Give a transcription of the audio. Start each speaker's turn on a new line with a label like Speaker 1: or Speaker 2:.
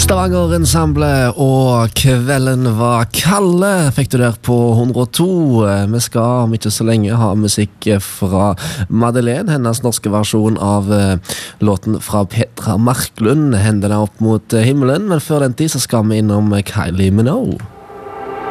Speaker 1: Stavanger-ensemble og Kvelden var kalde fikk du der på 102. Vi skal om ikke så lenge ha musikk fra Madeleine, hennes norske versjon av låten fra Petra Marklund, hendene opp mot himmelen, men før den tid så skal vi innom Kylie Minogue.